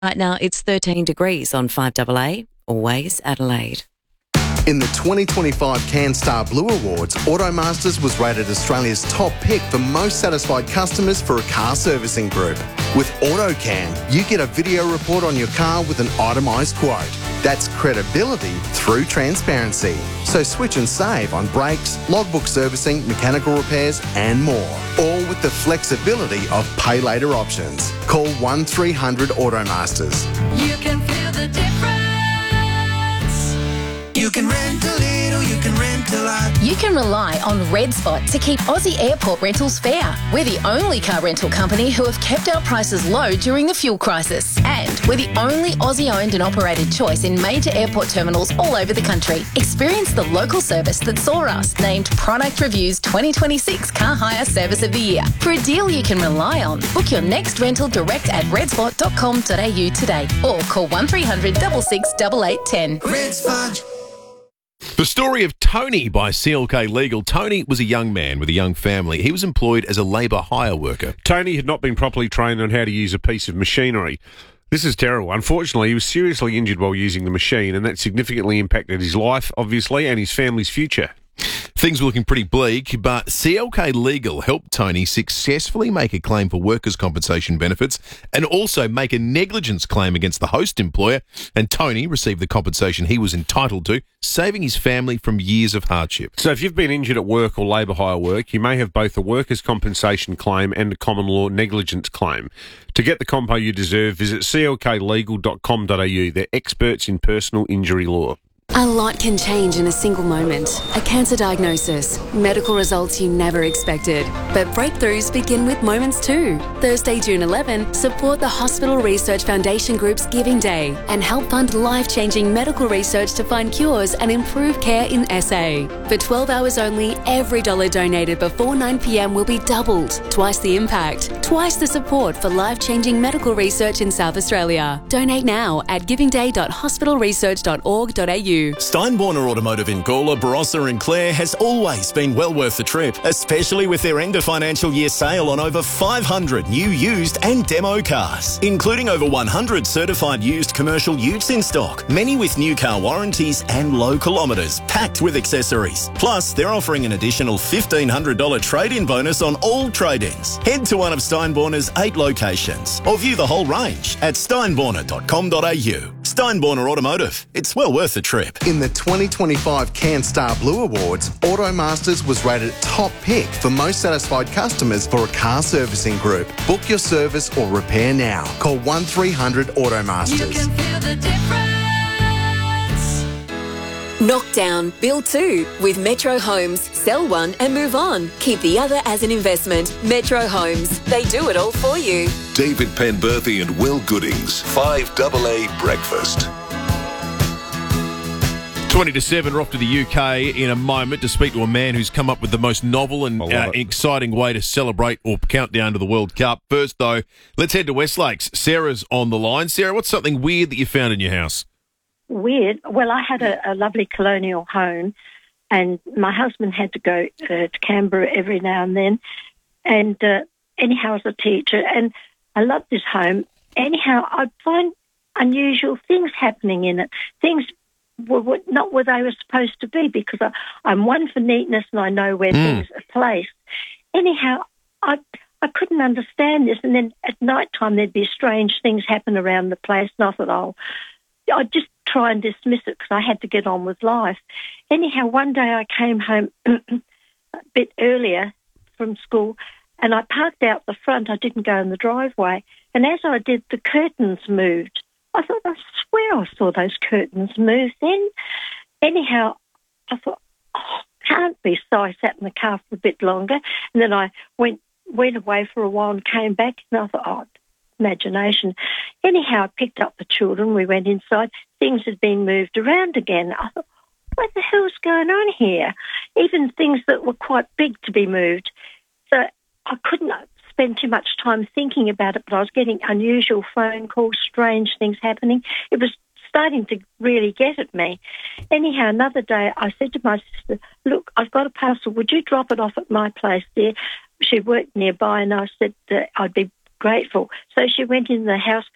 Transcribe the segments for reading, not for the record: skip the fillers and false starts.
Right now, it's 13 degrees on 5AA, always Adelaide. In the 2025 CanStar Blue Awards, Automasters was rated Australia's top pick for most satisfied customers for a car servicing group. With AutoCan, you get a video report on your car with an itemised quote. That's credibility through transparency. So switch and save on brakes, logbook servicing, mechanical repairs and more. All with the flexibility of pay later options. Call 1300 Automasters. You can feel the difference. You can rent a little, you can rent a lot. You can rely on Red Spot to keep Aussie airport rentals fair. We're the only car rental company who have kept our prices low during the fuel crisis. And we're the only Aussie-owned and operated choice in major airport terminals all over the country. Experience the local service that saw us named Product Review's 2026 Car Hire Service of the Year. For a deal you can rely on, book your next rental direct at redspot.com.au today or call 1300 66 8810. Red Spot. The story of Tony by CLK Legal. Tony was a young man with a young family. He was employed as a labour hire worker. Tony had not been properly trained on how to use a piece of machinery. This is terrible. Unfortunately, he was seriously injured while using the machine, and that significantly impacted his life, obviously, and his family's future. Things were looking pretty bleak, but CLK Legal helped Tony successfully make a claim for workers' compensation benefits and also make a negligence claim against the host employer, and Tony received the compensation he was entitled to, saving his family from years of hardship. So if you've been injured at work or labour hire work, you may have both a workers' compensation claim and a common law negligence claim. To get the compo you deserve, visit clklegal.com.au. They're experts in personal injury law. A lot can change in a single moment. A cancer diagnosis, medical results you never expected. But breakthroughs begin with moments too. Thursday, June 11, support the Hospital Research Foundation Group's Giving Day and help fund life-changing medical research to find cures and improve care in SA. For 12 hours only, every dollar donated before 9 p.m. will be doubled. Twice the impact, twice the support for life-changing medical research in South Australia. Donate now at givingday.hospitalresearch.org.au. Steinborner Automotive in Gawler, Barossa and Clare has always been well worth the trip, especially with their end of financial year sale on over 500 new used and demo cars, including over 100 certified used commercial utes in stock, many with new car warranties and low kilometres, packed with accessories. Plus, they're offering an additional $1,500 trade-in bonus on all trade-ins. Head to one of Steinborner's 8 locations or view the whole range at steinborner.com.au. Steinborner Automotive. It's well worth the trip. In the 2025 CanStar Blue Awards, Automasters was rated top pick for most satisfied customers for a car servicing group. Book your service or repair now. Call 1300 Automasters. You can feel the difference. Knockdown, build two with Metro Homes. Sell one and move on. Keep the other as an investment. Metro Homes. They do it all for you. David Penberthy and Will Goodings, 5AA Breakfast. 20 to 7, we're off to the UK in a moment to speak to a man who's come up with the most novel and exciting way to celebrate or count down to the World Cup. First, though, let's head to Westlakes. Sarah's on the line. Sarah, what's something weird that you found in your house? Weird? Well, I had a lovely colonial home, and my husband had to go to Canberra every now and then. And anyhow, as a teacher, and I loved this home. Anyhow, I'd find unusual things happening in it. Things were not where they were supposed to be, because I'm one for neatness and I know where things are placed. Anyhow, I couldn't understand this, and then at night time there'd be strange things happen around the place, and I thought, I'd just try and dismiss it because I had to get on with life. Anyhow, one day I came home a bit earlier from school, and I parked out the front. I didn't go in the driveway, and as I did, the curtains moved. I thought, I swear I saw those curtains move then. Anyhow, I thought, can't be. So I sat in the car for a bit longer, and then I went away for a while and came back, and I thought, imagination. Anyhow, I picked up the children. We went inside. Things had been moved around again. I thought, what the hell's going on here? Even things that were quite big to be moved. So I couldn't spend too much time thinking about it, but I was getting unusual phone calls, strange things happening. It was starting to really get at me. Anyhow, another day I said to my sister, look, I've got a parcel. Would you drop it off at my place there? She worked nearby, and I said that I'd be grateful. So she went in the house,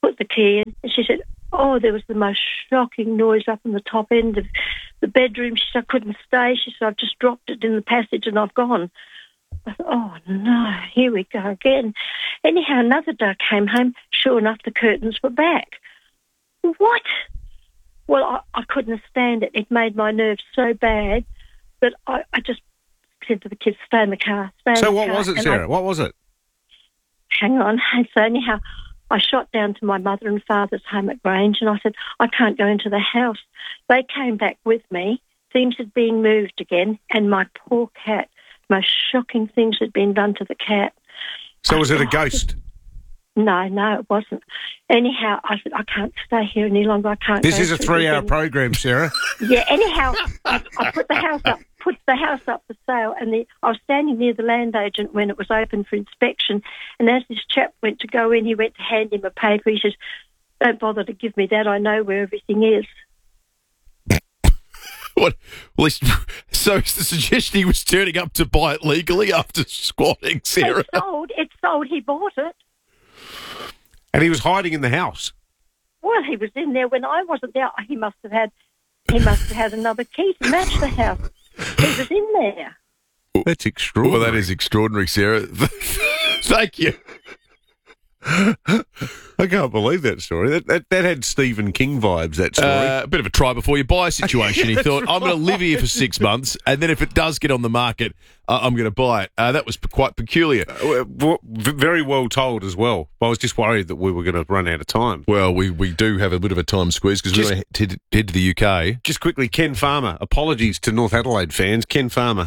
put the key in, and she said, oh, there was the most shocking noise up in the top end of the bedroom. She said, I couldn't stay. She said, I've just dropped it in the passage and I've gone. I thought, oh, no, here we go again. Anyhow, another day I came home. Sure enough, the curtains were back. What? Well, I couldn't stand it. It made my nerves so bad that I just said to the kids, stay in the car, stay in the car. So what was it, Sarah? What was it? Hang on. And so anyhow, I shot down to my mother and father's home at Grange and I said, I can't go into the house. They came back with me. Things had been moved again, and my poor cat, most shocking things had been done to the cat. So was it a ghost? No, it wasn't. Anyhow, I said, I can't stay here any longer. I can't. This go is a 3-hour program, Sarah. Yeah, anyhow, I put the house up for sale, and I was standing near the land agent when it was open for inspection, and as this chap went to go in, he went to hand him a paper. He says, don't bother to give me that. I know where everything is. What? Well, so is the suggestion he was turning up to buy it legally after squatting, Sarah? It's sold. He bought it. And he was hiding in the house? Well, he was in there when I wasn't there. He must have had another key to match the house. He was in there. That's extraordinary. Well, that is extraordinary, Sarah. Thank you. I can't believe that story. That had Stephen King vibes, that story. A bit of a try before you buy situation. He thought, I'm going to live here for 6 months, and then if it does get on the market, I'm going to buy it. That was quite peculiar. Very well told as well. I was just worried that we were going to run out of time. Well, we do have a bit of a time squeeze because we're going to head to the UK. Just quickly, Ken Farmer. Apologies to North Adelaide fans. Ken Farmer,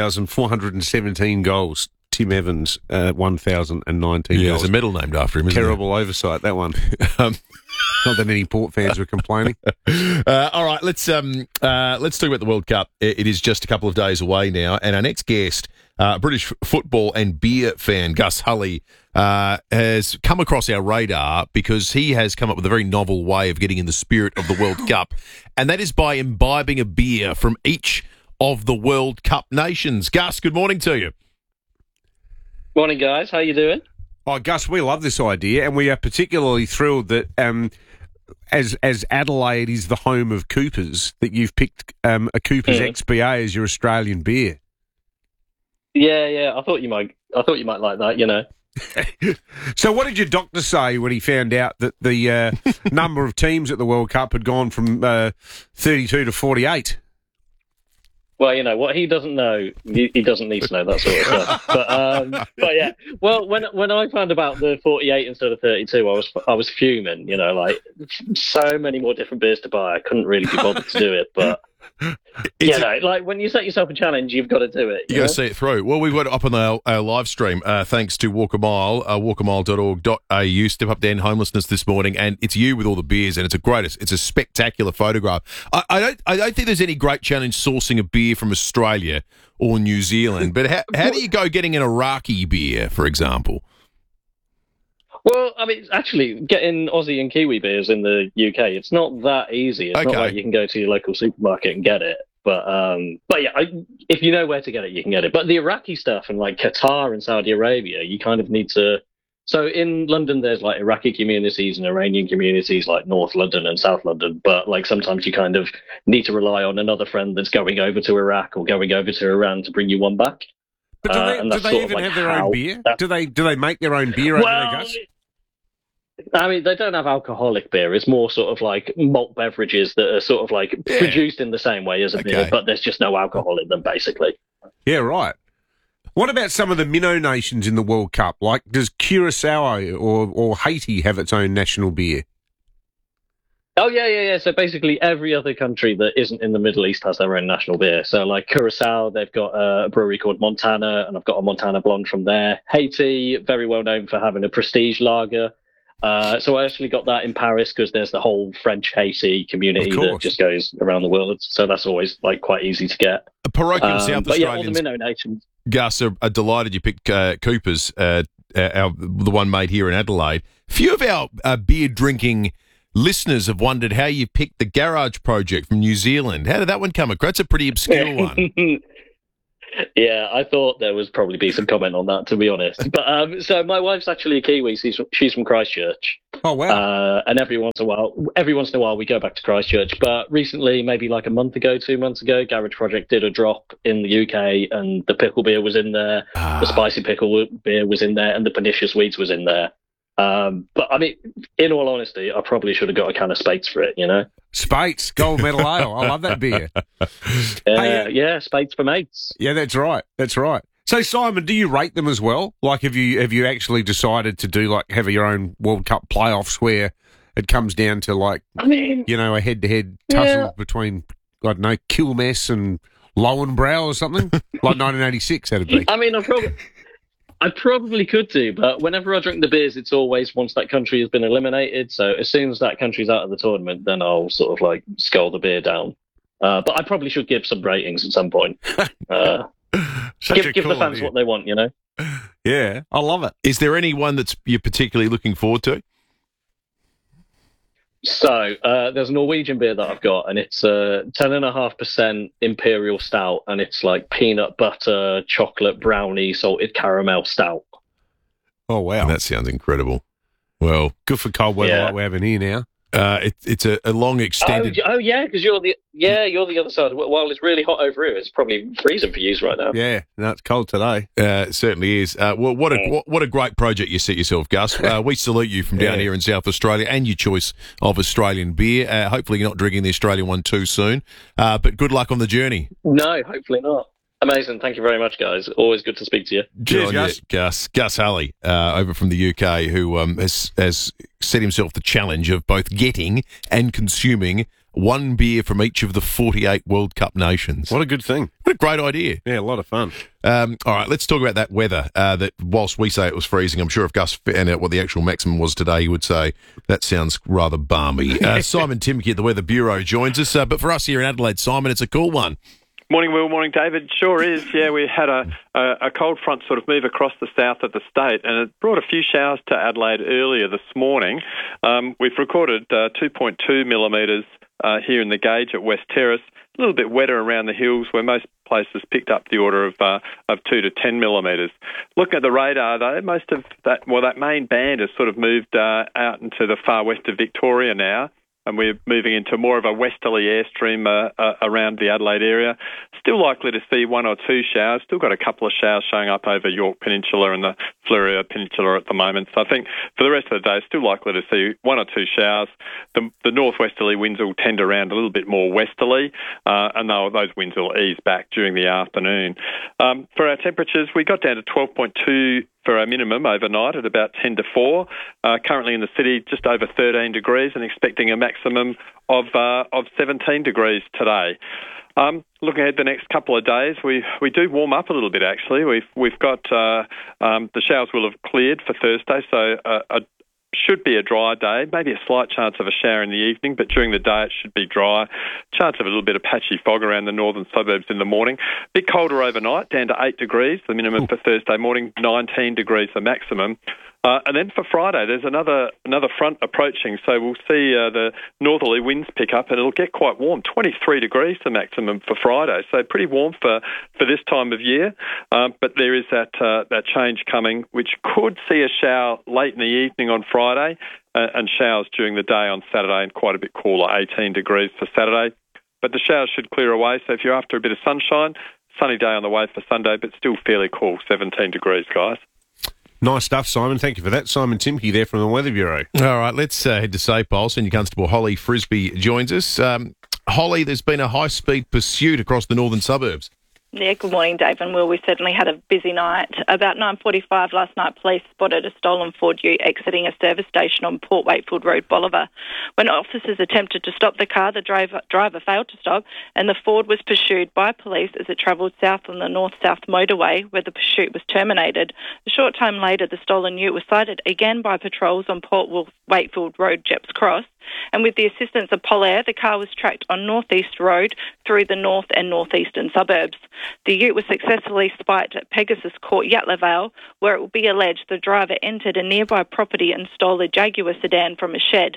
1,417 goals. Tim Evans, 1,019 Yeah, goals. there's a medal named after him, isn't Terrible oversight, that one. Not that any Port fans were complaining. All right, let's talk about the World Cup. It is just a couple of days away now, and our next guest, British football and beer fan Gus Hulley, has come across our radar because he has come up with a very novel way of getting in the spirit of the World Cup, and that is by imbibing a beer from each of the World Cup nations. Gus, good morning to you. Morning, guys. How you doing? Oh, Gus, we love this idea, and we are particularly thrilled that as Adelaide is the home of Coopers, that you've picked a Coopers XBA as your Australian beer. Yeah. I thought you might like that. You know. So, what did your doctor say when he found out that the number of teams at the World Cup had gone from 32 to 48? Well, you know what he doesn't know. He doesn't need to know that sort of stuff. But yeah. Well, when I found about the 48 instead of 32, I was fuming. You know, like so many more different beers to buy. I couldn't really be bothered to do it, but. Like when you set yourself a challenge, you've got to do it. You got to see it through. Well, we've got it up on our live stream, thanks to Walk a Mile, walkamile.org.au. Step Up Dan Homelessness this morning, and it's you with all the beers, and it's a spectacular photograph. I don't think there's any great challenge sourcing a beer from Australia or New Zealand, but how do you go getting an Iraqi beer, for example? Well, I mean, actually, getting Aussie and Kiwi beers in the UK, it's not that easy. It's not like you can go to your local supermarket and get it. But yeah, if you know where to get it, you can get it. But the Iraqi stuff and like Qatar and Saudi Arabia, you kind of need to. So in London, there's like Iraqi communities and Iranian communities like North London and South London. But like sometimes you kind of need to rely on another friend that's going over to Iraq or going over to Iran to bring you one back. But do they even have their own beer? Do they make their own beer over there, Gus? I mean, they don't have alcoholic beer. It's more sort of like malt beverages that are sort of like produced in the same way as a beer, but there's just no alcohol in them, basically. Yeah, right. What about some of the minnow nations in the World Cup? Like, does Curacao or Haiti have its own national beer? Oh, yeah. So basically every other country that isn't in the Middle East has their own national beer. So like Curacao, they've got a brewery called Montana, and I've got a Montana Blonde from there. Haiti, very well known for having a prestige lager. So I actually got that in Paris because there's the whole French Haiti community that just goes around the world. So that's always like quite easy to get. Parochial South but Australians, yeah, all the minnow nations. Gus, are delighted you picked Coopers, the one made here in Adelaide. Few of our beer drinking listeners have wondered how you picked the Garage Project from New Zealand. How did that one come across? That's a pretty obscure one. Yeah, I thought there was probably be some comment on that, to be honest. But so my wife's actually a Kiwi. She's from Christchurch. Oh wow! And every once in a while, we go back to Christchurch. But recently, maybe like a month ago, 2 months ago, Garage Project did a drop in the UK, and the pickle beer was in there, the spicy pickle beer was in there, and the pernicious weeds was in there. But I mean, in all honesty, I probably should have got a can of Spates for it. Spates Gold Medal Ale. I love that beer. Yeah, Spates for mates. Yeah, that's right. So, Simon, do you rate them as well? Like, have you actually decided to do have your own World Cup playoffs where it comes down to a head-to-head tussle between Quilmes and Lowenbrow or something like 1986? That'd be. I mean, I probably could do, but whenever I drink the beers, it's always once that country has been eliminated. So as soon as that country's out of the tournament, then I'll sort of scull the beer down. But I probably should give some ratings at some point. Give the fans what they want, Yeah, I love it. Is there anyone that you're particularly looking forward to? So there's a Norwegian beer that I've got, and it's 10.5% Imperial Stout, and it's like peanut butter, chocolate, brownie, salted caramel stout. Oh, wow. That sounds incredible. Well, good for cold weather like we're having here now. It's a long extended. Oh yeah, because you're the other side. While it's really hot over here, it's probably freezing for you right now. Yeah, no, it's cold today. It certainly is. Well, what a great project you set yourself, Gus. We salute you from down here in South Australia and your choice of Australian beer. Hopefully, you're not drinking the Australian one too soon. But good luck on the journey. No, hopefully not. Amazing. Thank you very much, guys. Always good to speak to you. Cheers, Gus. Gus Hulley, over from the UK, who has set himself the challenge of both getting and consuming one beer from each of the 48 World Cup nations. What a good thing. What a great idea. Yeah, a lot of fun. All right, let's talk about that weather. That whilst we say it was freezing, I'm sure if Gus found out what the actual maximum was today, he would say, that sounds rather balmy. Simon Timke at the Weather Bureau joins us. But for us here in Adelaide, Simon, it's a cool one. Morning, Will. Morning, David. Sure is. Yeah, we had a cold front sort of move across the south of the state, and it brought a few showers to Adelaide earlier this morning. We've recorded 2.2 millimetres here in the gauge at West Terrace. A little bit wetter around the hills, where most places picked up the order of 2 to 10 millimetres. Looking at the radar, though, most of that main band has sort of moved out into the far west of Victoria now, and we're moving into more of a westerly airstream around the Adelaide area. Still likely to see one or two showers. Still got a couple of showers showing up over York Peninsula and the Fleurieu Peninsula at the moment. So I think for the rest of the day, still likely to see one or two showers. The northwesterly winds will tend around a little bit more westerly, and those winds will ease back during the afternoon. For our temperatures, we got down to 12.2 for our minimum overnight at about 10 to 4. Currently in the city, just over 13 degrees, and expecting a maximum of 17 degrees today. Looking ahead the next couple of days, we do warm up a little bit, actually. We've got the showers will have cleared for Thursday, so should be a dry day, maybe a slight chance of a shower in the evening, but during the day it should be dry. Chance of a little bit of patchy fog around the northern suburbs in the morning. A bit colder overnight, down to 8 degrees, the minimum for Thursday morning, 19 degrees the maximum. And then for Friday, there's another front approaching, so we'll see the northerly winds pick up, and it'll get quite warm, 23 degrees the maximum for Friday, so pretty warm for this time of year. But there is that change coming, which could see a shower late in the evening on Friday, and showers during the day on Saturday, and quite a bit cooler, 18 degrees for Saturday. But the showers should clear away, so if you're after a bit of sunshine, sunny day on the way for Sunday, but still fairly cool, 17 degrees, guys. Nice stuff, Simon. Thank you for that. Simon Timke there from the Weather Bureau. All right, let's head to SAPOL. Senior Constable Holly Frisbee joins us. Holly, there's been a high-speed pursuit across the northern suburbs. Yeah, good morning, Dave and Will. We certainly had a busy night. About 9:45 last night, police spotted a stolen Ford Ute exiting a service station on Port Wakefield Road, Bolivar. When officers attempted to stop the car, the driver failed to stop, and the Ford was pursued by police as it travelled south on the north-south motorway, where the pursuit was terminated. A short time later, the stolen Ute was sighted again by patrols on Port Wakefield Road, Jeps Cross. And with the assistance of Polair, the car was tracked on North East Road through the north and northeastern suburbs. The Ute was successfully spiked at Pegasus Court, Yatala Vale, where it will be alleged the driver entered a nearby property and stole a Jaguar sedan from a shed.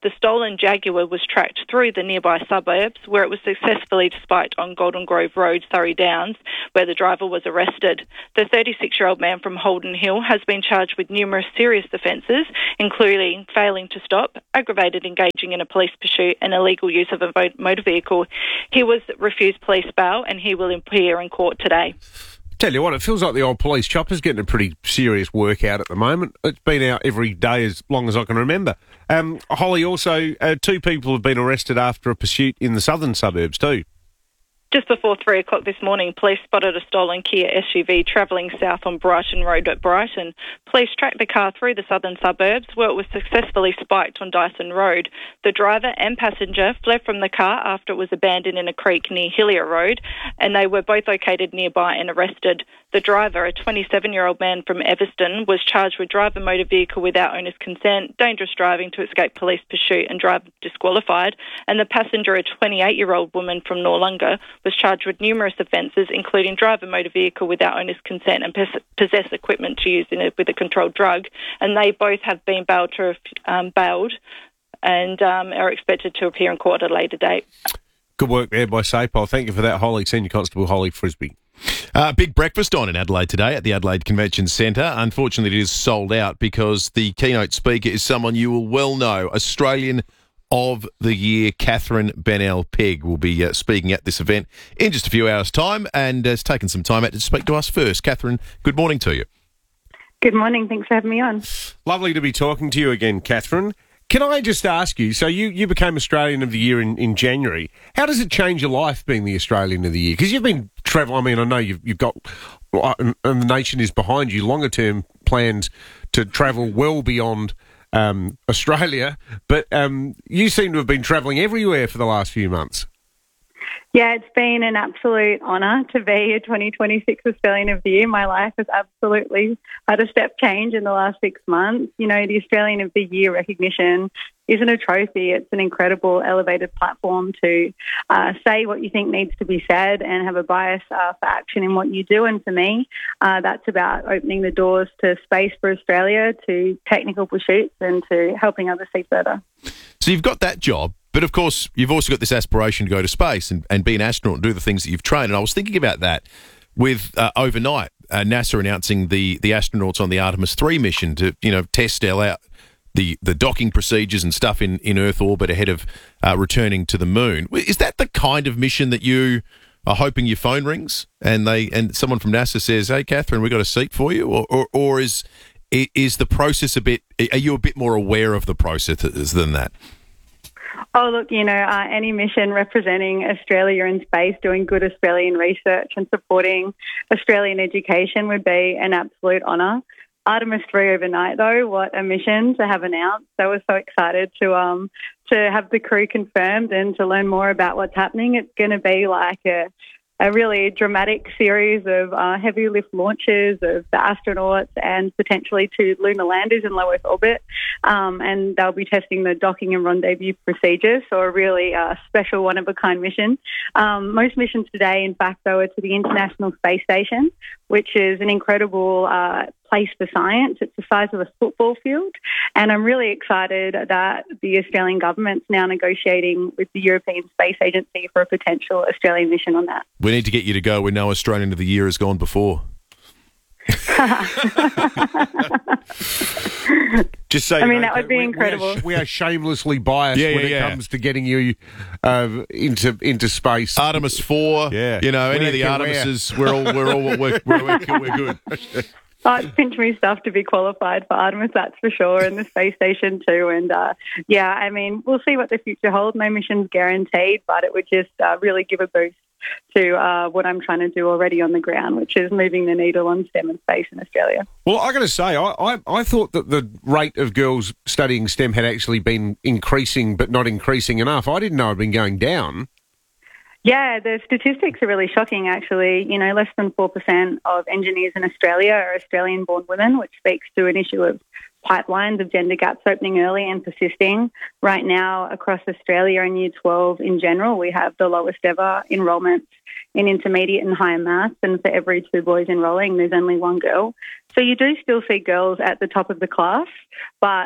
The stolen Jaguar was tracked through the nearby suburbs, where it was successfully spiked on Golden Grove Road, Surrey Downs, where the driver was arrested. The 36-year-old man from Holden Hill has been charged with numerous serious offences, including failing to stop, aggravated engaging in a police pursuit, and illegal use of a motor vehicle. He was refused police bail, and he will appear in court today. Tell you what, it feels like the old police chopper's getting a pretty serious workout at the moment. It's been out every day as long as I can remember. Holly, also, 2 people have been arrested after a pursuit in the southern suburbs too. Just before 3 o'clock this morning, police spotted a stolen Kia SUV travelling south on Brighton Road at Brighton. Police tracked the car through the southern suburbs, where it was successfully spiked on Dyson Road. The driver and passenger fled from the car after it was abandoned in a creek near Hillier Road, and they were both located nearby and arrested. The driver, a 27-year-old man from Everston, was charged with driving a motor vehicle without owner's consent, dangerous driving to escape police pursuit and driver disqualified, and the passenger, a 28-year-old woman from Noarlunga, was charged with numerous offences, including drive a motor vehicle without owner's consent and possess equipment to use with a controlled drug. And they both have been bailed and are expected to appear in court at a later date. Good work there by SAPOL. Thank you for that, Holly. Senior Constable Holly Frisbee. Big breakfast on in Adelaide today at the Adelaide Convention Centre. Unfortunately, it is sold out because the keynote speaker is someone you will well know, Australian of the Year, Catherine Bennell-Pegg, will be speaking at this event in just a few hours' time and has taken some time out to speak to us first. Catherine, good morning to you. Good morning. Thanks for having me on. Lovely to be talking to you again, Catherine. Can I just ask you, so you became Australian of the Year in January. How does it change your life being the Australian of the Year? Because you've been travelling, I mean, I know you've got, and the nation is behind you, longer-term plans to travel well beyond Australia, but you seem to have been travelling everywhere for the last few months. Yeah, it's been an absolute honour to be a 2026 Australian of the Year. My life has absolutely had a step change in the last 6 months. You know, the Australian of the Year recognition isn't a trophy. It's an incredible elevated platform to say what you think needs to be said and have a bias for action in what you do. And for me, that's about opening the doors to space for Australia, to technical pursuits and to helping others see further. So you've got that job, but of course you've also got this aspiration to go to space and be an astronaut and do the things that you've trained. And I was thinking about that with overnight, NASA announcing the astronauts on the Artemis 3 mission to, test out the docking procedures and stuff in Earth orbit ahead of returning to the moon. Is that the kind of mission that you are hoping your phone rings and someone from NASA says, "Hey, Catherine, we've got a seat for you," or is the process are you a bit more aware of the process than that? Oh, look, any mission representing Australia in space, doing good Australian research and supporting Australian education would be an absolute honour. Artemis 3 overnight, though, what a mission to have announced. I was so excited to have the crew confirmed and to learn more about what's happening. It's going to be like a really dramatic series of heavy lift launches of the astronauts and potentially 2 lunar landers in low Earth orbit. And they'll be testing the docking and rendezvous procedures, so a really special one-of-a-kind mission. Most missions today, in fact, though, are to the International Space Station, which is an incredible place for science. It's the size of a football field. And I'm really excited that the Australian government's now negotiating with the European Space Agency for a potential Australian mission on that. We need to get you to go when no Australian of the Year has gone before. Just say, that would be incredible. We are shamelessly biased when it comes to getting you into space. Artemis 4, any of the Artemises, we're good. Oh, it's pinch me stuff to be qualified for Artemis, that's for sure, and the space station too. And we'll see what the future holds. No mission's guaranteed, but it would just really give a boost to what I'm trying to do already on the ground, which is moving the needle on STEM and space in Australia. Well, I got to say, I thought that the rate of girls studying STEM had actually been increasing, but not increasing enough. I didn't know it had been going down. Yeah, the statistics are really shocking, actually. Less than 4% of engineers in Australia are Australian-born women, which speaks to an issue of pipelines of gender gaps opening early and persisting. Right now, across Australia and Year 12 in general, we have the lowest ever enrolments in intermediate and higher maths, and for every 2 boys enrolling, there's only 1 girl. So you do still see girls at the top of the class, but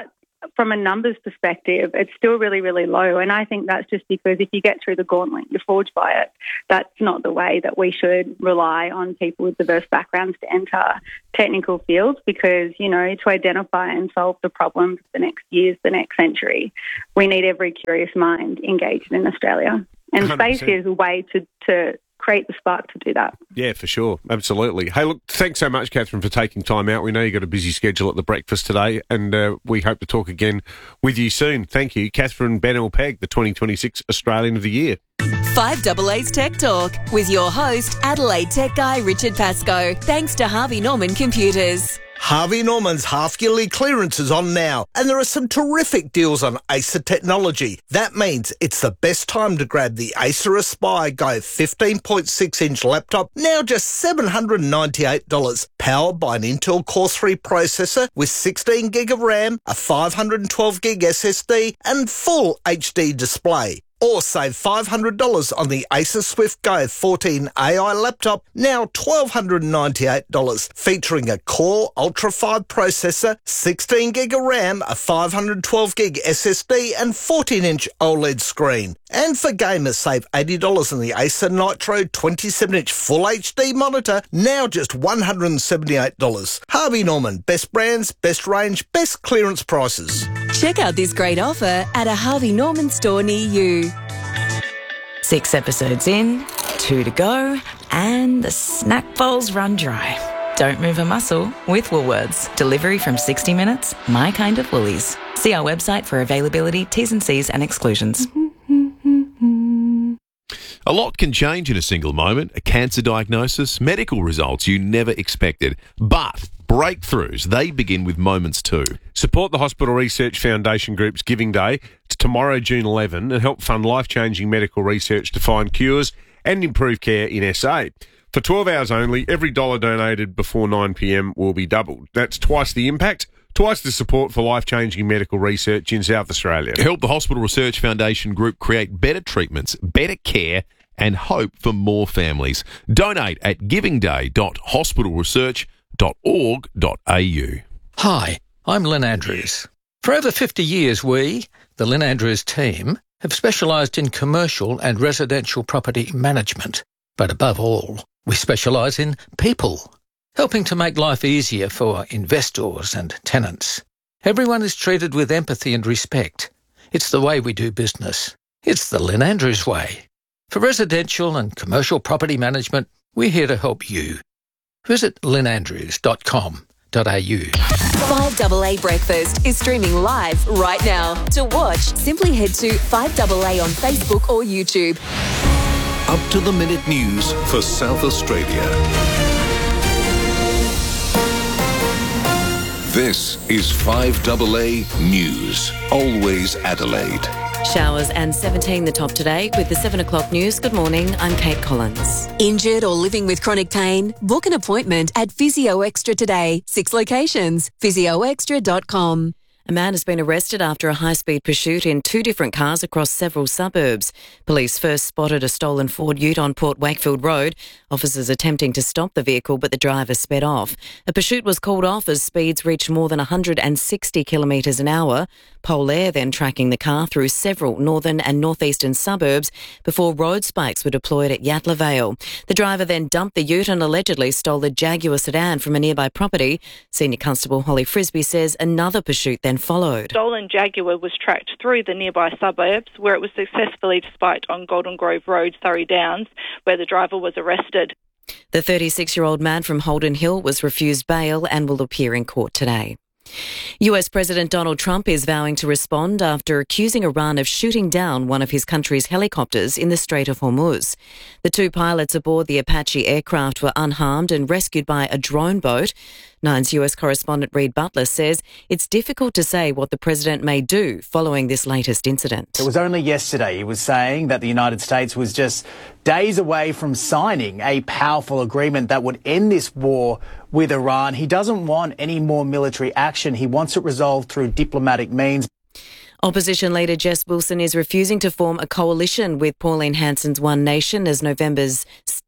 from a numbers perspective, it's still really, really low. And I think that's just because if you get through the gauntlet, you're forged by it. That's not the way that we should rely on people with diverse backgrounds to enter technical fields because, to identify and solve the problems of the next years, the next century, we need every curious mind engaged in Australia. And 100%. Space is a way to create the spark to do that. Yeah, for sure. Absolutely. Hey, look, thanks so much, Catherine, for taking time out. We know you've got a busy schedule at the breakfast today, and we hope to talk again with you soon. Thank you. Catherine Bennell-Pegg, the 2026 Australian of the Year. 5AA's Tech Talk with your host, Adelaide Tech Guy Richard Pascoe. Thanks to Harvey Norman Computers. Harvey Norman's half-yearly clearance is on now, and there are some terrific deals on Acer technology. That means it's the best time to grab the Acer Aspire Go 15.6-inch laptop, now just $798, powered by an Intel Core 3 processor with 16 gig of RAM, a 512 gig SSD, and full HD display. Or save $500 on the Acer Swift Go 14 AI laptop, now $1,298, featuring a Core Ultra 5 processor, 16 gig of RAM, a 512 gig SSD, and 14-inch OLED screen. And for gamers, save $80 on the Acer Nitro 27-inch Full HD monitor, now just $178. Harvey Norman, best brands, best range, best clearance prices. Check out this great offer at a Harvey Norman store near you. 6 episodes in, 2 to go, and the snack bowls run dry. Don't move a muscle with Woolworths. Delivery from 60 minutes, my kind of Woolies. See our website for availability, T's and C's and exclusions. A lot can change in a single moment. A cancer diagnosis, medical results you never expected. But breakthroughs, they begin with moments too. Support the Hospital Research Foundation Group's Giving Day. It's tomorrow, June 11, and help fund life-changing medical research to find cures and improve care in SA. For 12 hours only, every dollar donated before 9pm will be doubled. That's twice the impact, twice the support for life-changing medical research in South Australia. Help the Hospital Research Foundation Group create better treatments, better care, and hope for more families. Donate at givingday.hospitalresearch.org.au. Hi, I'm Lynn Andrews. For over 50 years, we, the Lynn Andrews team, have specialised in commercial and residential property management. But above all, we specialise in people, helping to make life easier for investors and tenants. Everyone is treated with empathy and respect. It's the way we do business. It's the Lynn Andrews way. For residential and commercial property management, we're here to help you. Visit lynnandrews.com.au. 5AA Breakfast is streaming live right now. To watch, simply head to 5AA on Facebook or YouTube. Up-to-the-minute news for South Australia. This is 5AA News. Always Adelaide. Showers and 17 the top today with the 7 o'clock news. Good morning, I'm Kate Collins. Injured or living with chronic pain? Book an appointment at Physio Extra today. 6 locations. physioextra.com. A man has been arrested after a high-speed pursuit in 2 different cars across several suburbs. Police first spotted a stolen Ford Ute on Port Wakefield Road. Officers attempting to stop the vehicle, but the driver sped off. A pursuit was called off as speeds reached more than 160 kilometres an hour. Polair then tracking the car through several northern and northeastern suburbs before road spikes were deployed at Yatala Vale. The driver then dumped the Ute and allegedly stole a Jaguar sedan from a nearby property. Senior Constable Holly Frisbee says another pursuit then followed. Stolen Jaguar was tracked through the nearby suburbs where it was successfully spiked on Golden Grove Road, Surrey Downs, where the driver was arrested. The 36-year-old man from Holden Hill was refused bail and will appear in court today. US President Donald Trump is vowing to respond after accusing Iran of shooting down one of his country's helicopters in the Strait of Hormuz. The 2 pilots aboard the Apache aircraft were unharmed and rescued by a drone boat. Nine's US correspondent Reid Butler says it's difficult to say what the president may do following this latest incident. It was only yesterday he was saying that the United States was just days away from signing a powerful agreement that would end this war with Iran. He doesn't want any more military action. He wants it resolved through diplomatic means. Opposition leader Jess Wilson is refusing to form a coalition with Pauline Hanson's One Nation as November's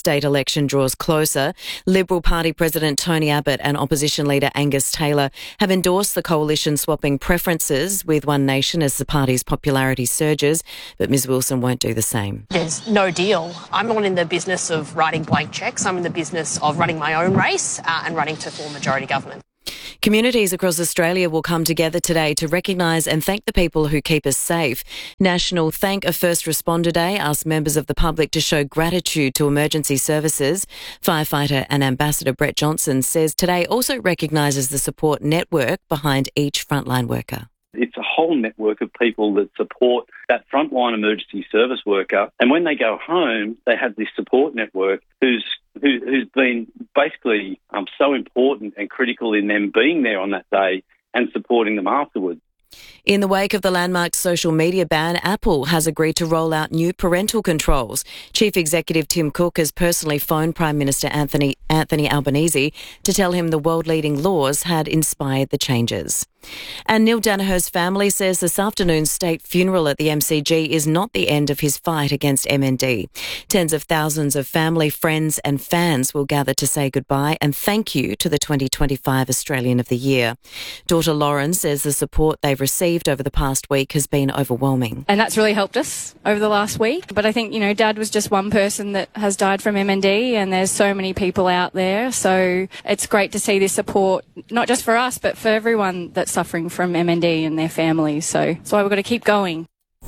state election draws closer. Liberal Party President Tony Abbott and opposition leader Angus Taylor have endorsed the coalition swapping preferences with One Nation as the party's popularity surges, but Ms Wilson won't do the same. There's no deal. I'm not in the business of writing blank cheques. I'm in the business of running my own race and running to full majority government. Communities across Australia will come together today to recognise and thank the people who keep us safe. National Thank a First Responder Day asks members of the public to show gratitude to emergency services. Firefighter and Ambassador Brett Johnson says today also recognises the support network behind each frontline worker. It's a whole network of people that support that frontline emergency service worker. And when they go home, they have this support network who's been basically so important and critical in them being there on that day and supporting them afterwards. In the wake of the landmark social media ban, Apple has agreed to roll out new parental controls. Chief Executive Tim Cook has personally phoned Prime Minister Anthony Albanese to tell him the world-leading laws had inspired the changes. And Neil Danaher's family says this afternoon's state funeral at the MCG is not the end of his fight against MND. Tens of thousands of family, friends and fans will gather to say goodbye and thank you to the 2025 Australian of the Year. Daughter Lauren says the support they've received over the past week has been overwhelming. And that's really helped us over the last week. But I think, Dad was just one person that has died from MND, and there's so many people out there. So it's great to see this support, not just for us, but for everyone that's suffering from MND and their families. So that's why we've got to keep going.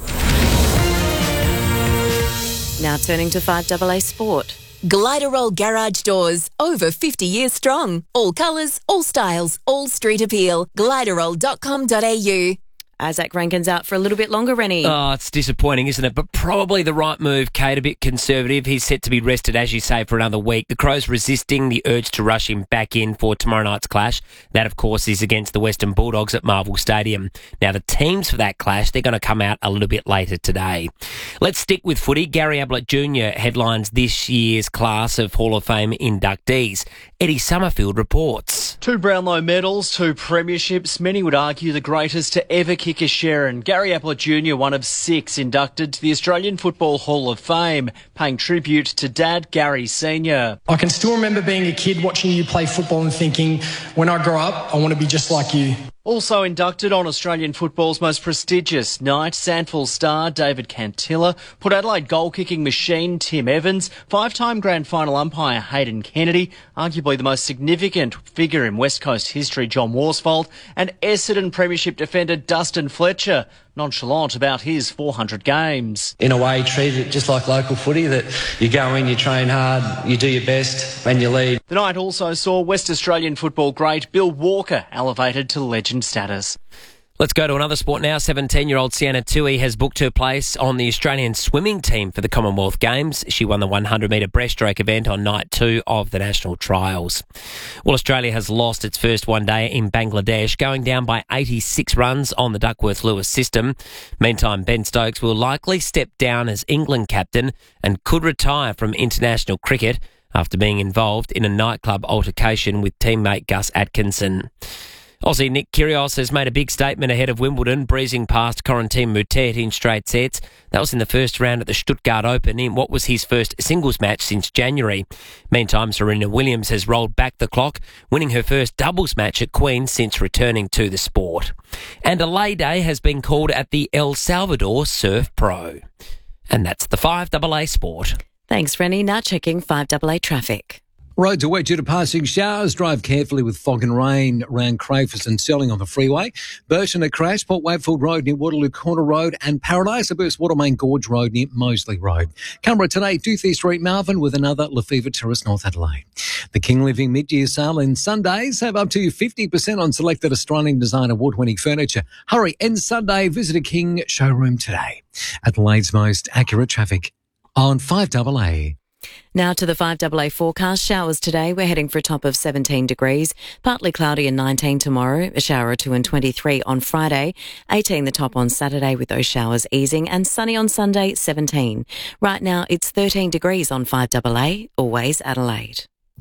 Now turning to 5AA Sport. Gliderol Garage Doors, over 50 years strong. All colours, all styles, all street appeal. Gliderol.com.au. Isaac Rankin's out for a little bit longer, Rennie. Oh, it's disappointing, isn't it? But probably the right move, Kate. A bit conservative. He's set to be rested, as you say, for another week. The Crows resisting the urge to rush him back in for tomorrow night's clash. That, of course, is against the Western Bulldogs at Marvel Stadium. Now, the teams for that clash, they're going to come out a little bit later today. Let's stick with footy. Gary Ablett Jr. headlines this year's class of Hall of Fame inductees. Eddie Summerfield reports. 2 Brownlow medals, 2 premierships. Many would argue the greatest to ever kick a Sharon. Gary Ablett Jr., one of 6 inducted to the Australian Football Hall of Fame, paying tribute to Dad Gary Sr. I can still remember being a kid watching you play football and thinking, when I grow up, I want to be just like you. Also inducted on Australian football's most prestigious night, Sandford star David Cantilla, Port Adelaide goal-kicking machine Tim Evans, 5-time grand final umpire Hayden Kennedy, arguably the most significant figure in West Coast history John Worsfold, and Essendon premiership defender Dustin Fletcher, nonchalant about his 400 games. In a way, treat it just like local footy, that you go in, you train hard, you do your best, and you lead. The night also saw West Australian football great Bill Walker elevated to legend status. Let's go to another sport now. 17-year-old Sienna Tui has booked her place on the Australian swimming team for the Commonwealth Games. She won the 100-metre breaststroke event on night 2 of the national trials. Well, Australia has lost its first one-day in Bangladesh, going down by 86 runs on the Duckworth-Lewis system. Meantime, Ben Stokes will likely step down as England captain and could retire from international cricket after being involved in a nightclub altercation with teammate Gus Atkinson. Aussie Nick Kyrgios has made a big statement ahead of Wimbledon, breezing past Corentin Moutet in straight sets. That was in the first round at the Stuttgart Open in what was his first singles match since January. Meantime, Serena Williams has rolled back the clock, winning her first doubles match at Queen's since returning to the sport. And a lay day has been called at the El Salvador Surf Pro. And that's the 5AA Sport. Thanks, Rennie. Now checking 5AA traffic. Roads are wet due to passing showers. Drive carefully with fog and rain around Crafers and Selling on the freeway. Burton a crash, Port Wakefield Road near Waterloo Corner Road, and Paradise Burst Watermain Gorge Road near Moseley Road. Canberra today, Doothie Street, Malvern, with another Lefevre Terrace, North Adelaide. The King Living mid-year sale in Sundays have up to 50% on selected Australian design award-winning furniture. Hurry, end Sunday, visit a King showroom today. Adelaide's most accurate traffic on 5AA. Now to the 5AA forecast. Showers today. We're heading for a top of 17 degrees. Partly cloudy and 19 tomorrow. A shower or 2 and 23 on Friday. 18 the top on Saturday with those showers easing. And sunny on Sunday, 17. Right now it's 13 degrees on 5AA. Always Adelaide.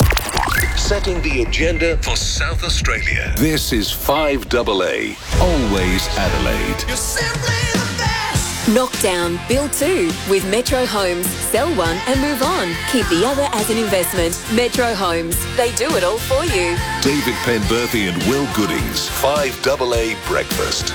Setting the agenda for South Australia. This is 5AA. Always Adelaide. You're simply the best. Knock down, build two with Metro Homes. Sell one and move on. Keep the other as an investment. Metro Homes. They do it all for you. David Penberthy and Will Goodings. 5AA Breakfast.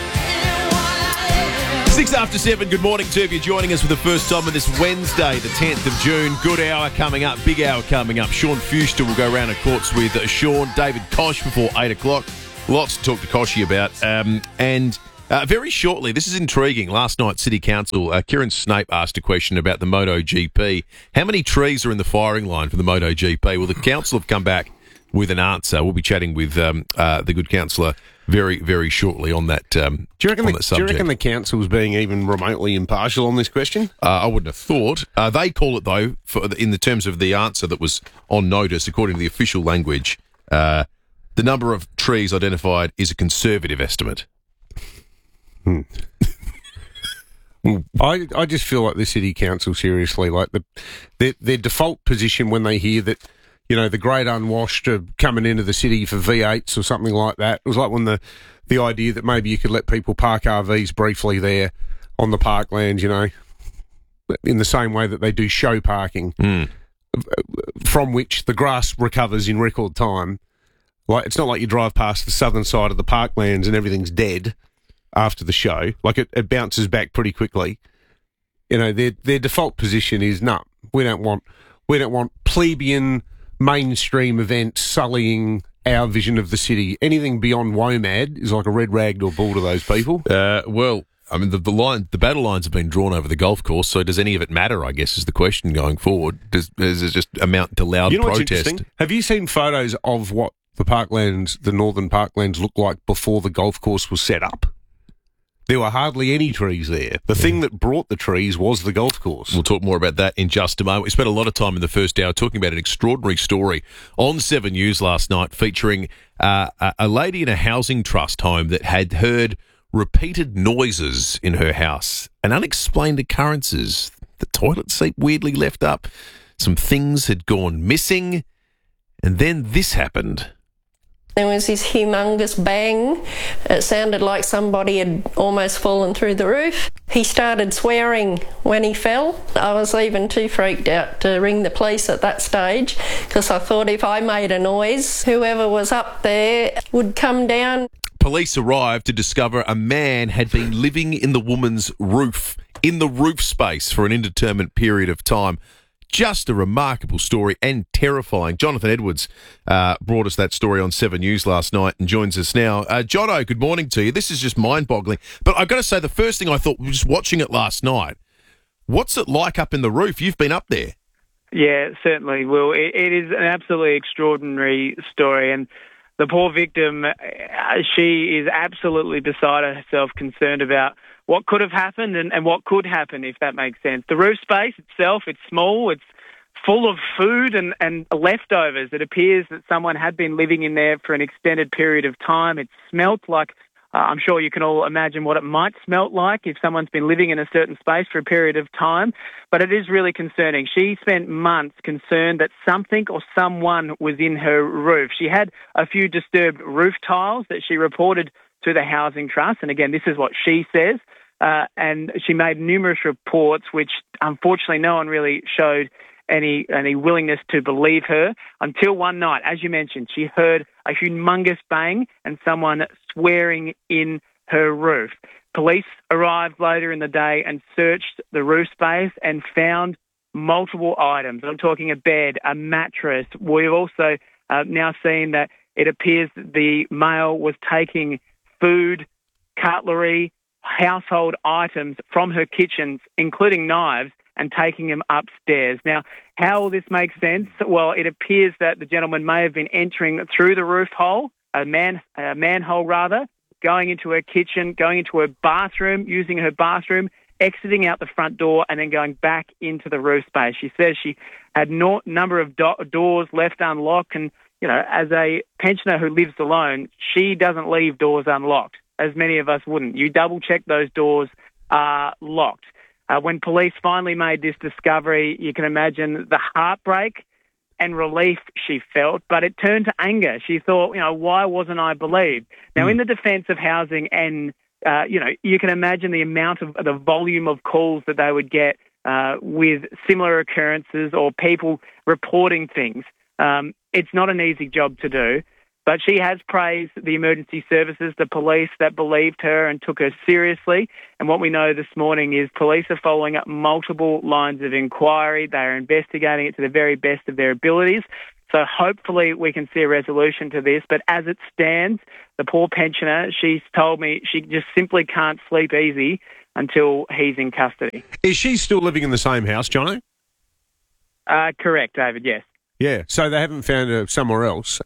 6 after 7, good morning to you if you're joining us for the first time on this Wednesday, the 10th of June. Good hour coming up, big hour coming up. Sean Fuster will go round the courts with Sean, David Koch before 8 o'clock. Lots to talk to Koshy about. Very shortly, this is intriguing. Last night, City Council, Kieran Snape asked a question about the MotoGP. How many trees are in the firing line for the MotoGP? Well, the council have come back with an answer. We'll be chatting with the good councillor very, very shortly on that subject. Do you reckon the council's being even remotely impartial on this question? I wouldn't have thought. They call it, though, in the terms of the answer that was on notice, according to the official language, the number of trees identified is a conservative estimate. I just feel like the City Council, seriously, like their default position when they hear that, you know, the great unwashed are coming into the city for V8s or something like that. It was like when the idea that maybe you could let people park RVs briefly there on the parklands, you know, in the same way that they do show parking, from which the grass recovers in record time. Like, it's not like you drive past the southern side of the parklands and everything's dead after the show. Like, it bounces back pretty quickly. You know, their default position is, no, we don't want plebeian mainstream events sullying our vision of the city. Anything beyond WOMAD is like a red rag to a bull to those people. Well, I mean, the battle lines have been drawn over the golf course, so does any of it matter, I guess, is the question going forward. Does it just amount to loud protest? Have you seen photos of what the northern parklands looked like before the golf course was set up? There were hardly any trees there. The thing that brought the trees was the golf course. We'll talk more about that in just a moment. We spent a lot of time in the first hour talking about an extraordinary story on 7 News last night featuring a lady in a housing trust home that had heard repeated noises in her house and unexplained occurrences. The toilet seat weirdly left up. Some things had gone missing. And then this happened. There was this humongous bang. It sounded like somebody had almost fallen through the roof. He started swearing when he fell. I was even too freaked out to ring the police at that stage because I thought if I made a noise, whoever was up there would come down. Police arrived to discover a man had been living in the woman's roof, in the roof space for an indeterminate period of time. Just a remarkable story and terrifying. Jonathan Edwards brought us that story on 7 News last night and joins us now. Jono, good morning to you. This is just mind-boggling. But I've got to say, the first thing I thought, just watching it last night, what's it like up in the roof? You've been up there. Yeah, certainly, Will. It is an absolutely extraordinary story, and the poor victim, she is absolutely beside herself, concerned about what could have happened and what could happen, if that makes sense. The roof space itself, it's small, it's full of food and leftovers. It appears that someone had been living in there for an extended period of time. It smelt like, I'm sure you can all imagine what it might smelt like if someone's been living in a certain space for a period of time, but it is really concerning. She spent months concerned that something or someone was in her roof. She had a few disturbed roof tiles that she reported to the Housing Trust, and again, this is what she says. And she made numerous reports, which unfortunately no one really showed any willingness to believe her until one night, as you mentioned, she heard a humongous bang and someone swearing in her roof. Police arrived later in the day and searched the roof space and found multiple items. I'm talking a bed, a mattress. We've also now seen that it appears that the male was taking food, cutlery, household items from her kitchens, including knives, and taking them upstairs. Now, how will this make sense? Well, it appears that the gentleman may have been entering through the roof hole, a manhole rather, going into her kitchen, going into her bathroom, using her bathroom, exiting out the front door, and then going back into the roof space. She says she had no number of doors left unlocked, and, you know, as a pensioner who lives alone, she doesn't leave doors unlocked, as many of us wouldn't. You double-check those doors are locked. When police finally made this discovery, you can imagine the heartbreak and relief she felt, but it turned to anger. She thought, you know, why wasn't I believed? Now, in the defence of housing and you can imagine the volume of calls that they would get with similar occurrences or people reporting things. It's not an easy job to do, but she has praised the emergency services, the police that believed her and took her seriously. And what we know this morning is police are following up multiple lines of inquiry. They are investigating it to the very best of their abilities. So hopefully we can see a resolution to this. But as it stands, the poor pensioner, she's told me she just simply can't sleep easy until he's in custody. Is she still living in the same house, Jono? Correct, David, yes. Yeah, so they haven't found her somewhere else.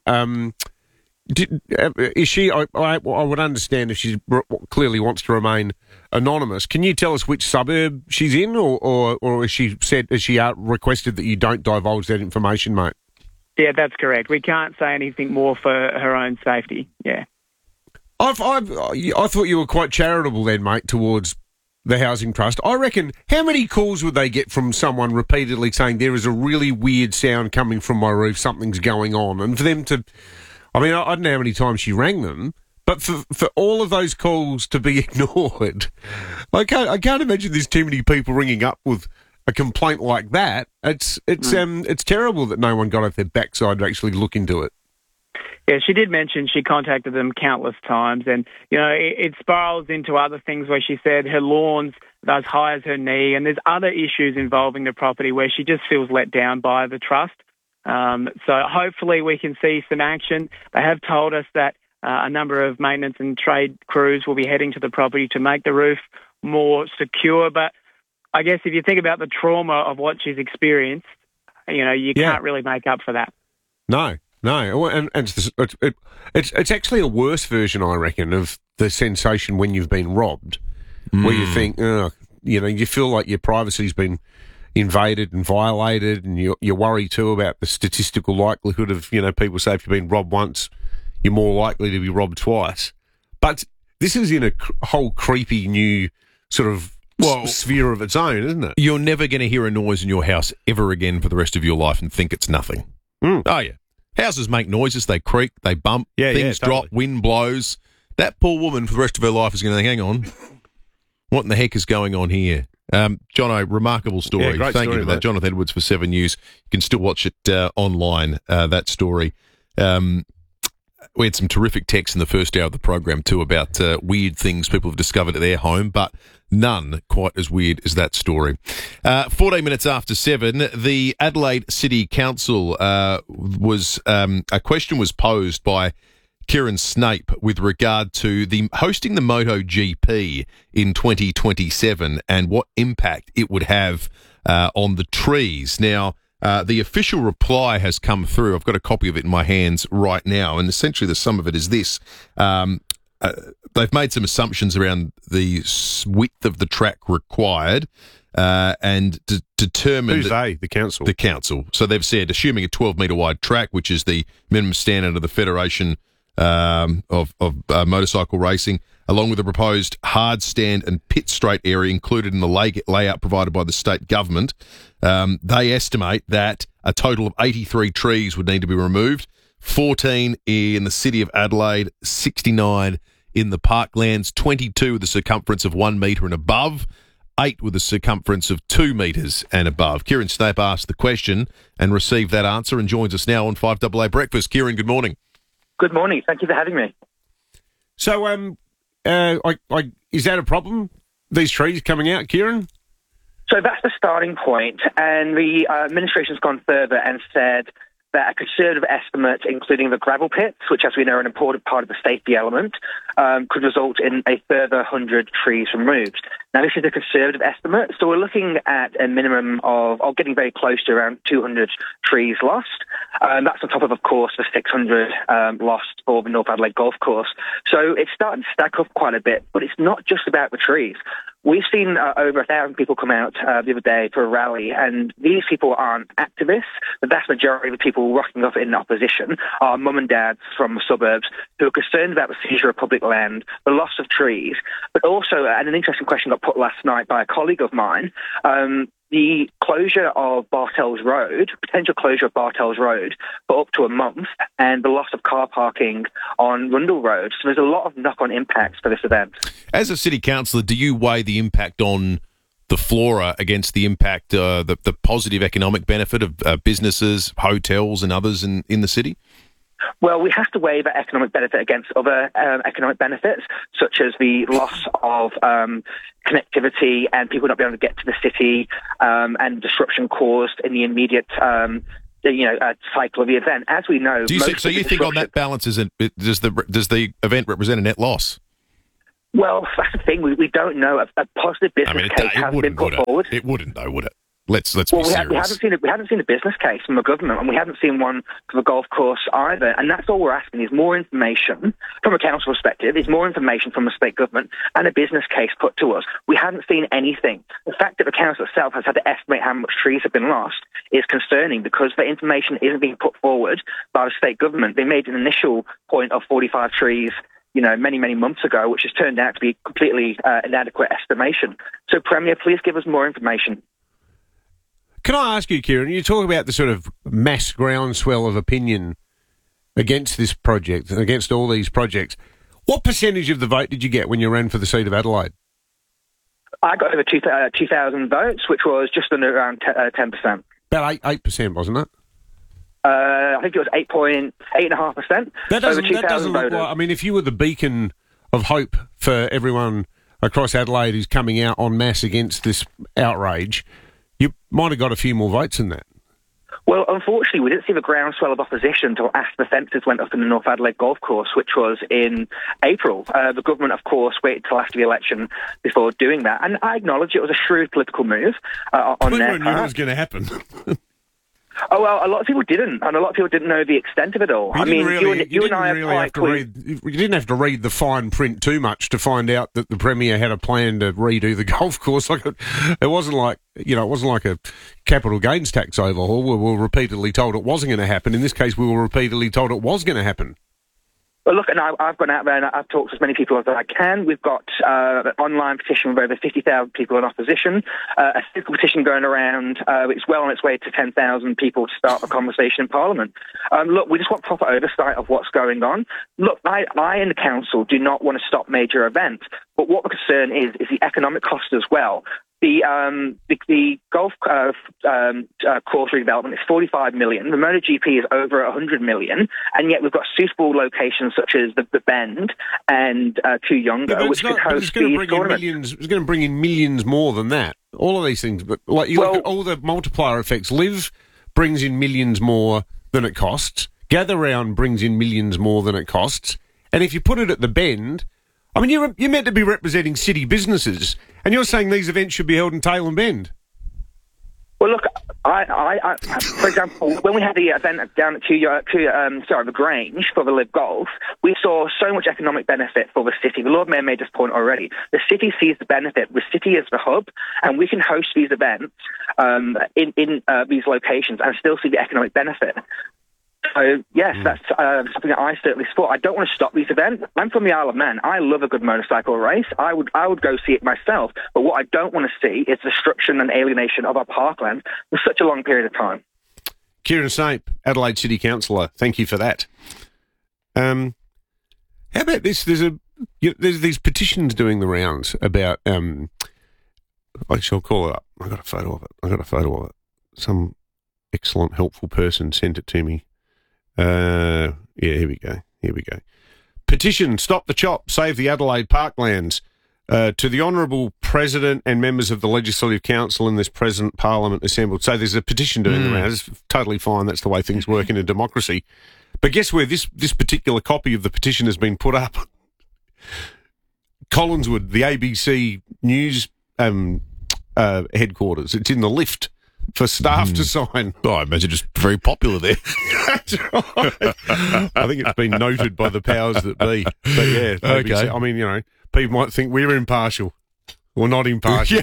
Is she? I would understand if she clearly wants to remain anonymous. Can you tell us which suburb she's in, or has she requested that you don't divulge that information, mate? Yeah, that's correct. We can't say anything more for her own safety. Yeah. I thought you were quite charitable then, mate, towards the Housing Trust. I reckon, how many calls would they get from someone repeatedly saying there is a really weird sound coming from my roof, something's going on, and for them to, I mean, I don't know how many times she rang them, but for all of those calls to be ignored, I can't imagine there's too many people ringing up with a complaint like that. It's terrible that no one got off their backside to actually look into it. Yeah, she did mention she contacted them countless times, and it spirals into other things where she said her lawn's as high as her knee, and there's other issues involving the property where she just feels let down by the trust. So hopefully we can see some action. They have told us that a number of maintenance and trade crews will be heading to the property to make the roof more secure, but I guess if you think about the trauma of what she's experienced, you can't really make up for that. No, and it's actually a worse version, I reckon, of the sensation when you've been robbed, where you think, you feel like your privacy's been invaded and violated, and you worry too about the statistical likelihood of, people say if you've been robbed once, you're more likely to be robbed twice. But this is in a whole creepy new sort of sphere of its own, isn't it? You're never going to hear a noise in your house ever again for the rest of your life and think it's nothing. Oh, yeah. Houses make noises, they creak, they bump, things drop, wind blows. That poor woman for the rest of her life is going to think, hang on, what in the heck is going on here? Jono, remarkable story. Yeah, great Thank story, you for that. mate. Jonathan Edwards for 7 News. You can still watch it online, that story. We had some terrific texts in the first hour of the program too about weird things people have discovered at their home, but none quite as weird as that story. 14 minutes after 7, the Adelaide City Council a question was posed by Kieran Snape with regard to hosting the MotoGP in 2027 and what impact it would have on the trees. Now, the official reply has come through. I've got a copy of it in my hands right now, and essentially the sum of it is this. They've made some assumptions around the width of the track required and determined... Who's they? The council? The council. So they've said, assuming a 12-metre wide track, which is the minimum standard of the Federation of motorcycle racing, along with the proposed hard stand and pit straight area included in the layout provided by the state government, they estimate that a total of 83 trees would need to be removed, 14 in the city of Adelaide, 69 in the parklands, 22 with a circumference of 1 metre and above, 8 with a circumference of 2 metres and above. Kieran Snape asked the question and received that answer and joins us now on 5AA Breakfast. Kieran, good morning. Good morning. Thank you for having me. So, is that a problem, these trees coming out, Kieran? So that's the starting point, and the administration's gone further and said that a conservative estimate, including the gravel pits, which, as we know, are an important part of the safety element, could result in a further 100 trees removed. Now, this is a conservative estimate, so we're looking at a minimum of getting very close to around 200 trees lost. That's on top of course, the 600 lost for the North Adelaide Golf Course. So it's starting to stack up quite a bit, but it's not just about the trees. We've seen over 1,000 people come out the other day for a rally, and these people aren't activists. The vast majority of the people rocking up in opposition are mum and dads from the suburbs who are concerned about the seizure of public land, the loss of trees, but also, and an interesting question got put last night by a colleague of mine, the closure of Bartels Road, potential closure of Bartels Road for up to a month, and the loss of car parking on Rundle Road. So there's a lot of knock-on impacts for this event. As a city councillor, do you weigh the impact on the flora against the impact, the positive economic benefit of businesses, hotels and others in the city? Well, we have to weigh that economic benefit against other economic benefits, such as the loss of connectivity and people not being able to get to the city, and disruption caused in the immediate cycle of the event. As we know, so you think on that balance, does the event represent a net loss? Well, that's the thing. We don't know. A positive business case has been put forward. It wouldn't, though, would it? Let's be serious. We haven't seen a business case from the government, and we haven't seen one for the golf course either. And that's all we're asking is more information from a council perspective, is more information from the state government, and a business case put to us. We haven't seen anything. The fact that the council itself has had to estimate how much trees have been lost is concerning, because the information isn't being put forward by the state government. They made an initial point of 45 trees, many, many months ago, which has turned out to be completely inadequate estimation. So, Premier, please give us more information. Can I ask you, Kieran, you talk about the sort of mass groundswell of opinion against this project, against all these projects. What percentage of the vote did you get when you ran for the seat of Adelaide? I got over 2,000 votes, which was just under around 10%. About 8%, wasn't it? I think it was 8.5%. That doesn't look like... I mean, if you were the beacon of hope for everyone across Adelaide who's coming out en masse against this outrage, you might have got a few more votes than that. Well, unfortunately, we didn't see the groundswell of opposition until after the fences went up in the North Adelaide Golf Course, which was in April. The government, of course, waited till after the election before doing that. And I acknowledge it was a shrewd political move on their part. Knew it was going to happen. Oh, well, a lot of people didn't, and a lot of people didn't know the extent of it all. You didn't have to read the fine print too much to find out that the Premier had a plan to redo the golf course. It wasn't like a capital gains tax overhaul. We were repeatedly told it wasn't going to happen. In this case, we were repeatedly told it was going to happen. Well, look, and I've gone out there and I've talked to as many people as I can. We've got an online petition with over 50,000 people in opposition, a physical petition going around. It's well on its way to 10,000 people to start a conversation in Parliament. Look, we just want proper oversight of what's going on. Look, I and the council do not want to stop major events, but what the concern is the economic cost as well. The golf course redevelopment is 45 million. The MotoGP is over 100 million, and yet we've got suitable locations such as the Bend and Kooyonga, which could host these tournaments. It's going to bring in millions more than that. All of these things, but look at all the multiplier effects. Live brings in millions more than it costs. Gather Round brings in millions more than it costs. And if you put it at the Bend, I mean, you're meant to be representing city businesses, and you're saying these events should be held in Tailem Bend. Well, look, I for example, when we had the event down at the Grange for the Live Golf, we saw so much economic benefit for the city. The Lord Mayor made this point already. The city sees the benefit. The city is the hub, and we can host these events in these locations and still see the economic benefit. So, yes, that's something that I certainly support. I don't want to stop these events. I'm from the Isle of Man. I love a good motorcycle race. I would go see it myself. But what I don't want to see is destruction and alienation of our parkland for such a long period of time. Kieran Snape, Adelaide City Councillor, thank you for that. How about this? There's these petitions doing the rounds about... I shall call it up. I got a photo of it. Some excellent, helpful person sent it to me. Here we go. Petition, Stop the Chop, Save the Adelaide Parklands. To the Honourable President and members of the Legislative Council in this present Parliament assembled. So there's a petition doing the rounds. It's totally fine. That's the way things work in a democracy. But guess where this particular copy of the petition has been put up? Collinswood, the ABC News headquarters. It's in the lift for staff to sign. Oh, I imagine it's very popular there. That's right. I think it's been noted by the powers that be. But yeah, okay. I mean, people might think we're impartial. We're not impartial.